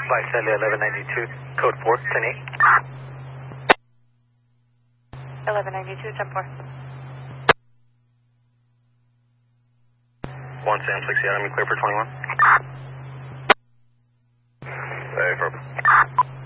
Visalia 1192, code 4, 10-8. 1192, 10-4. 1 Sam 6 Seattle, clear for 21. Hey, for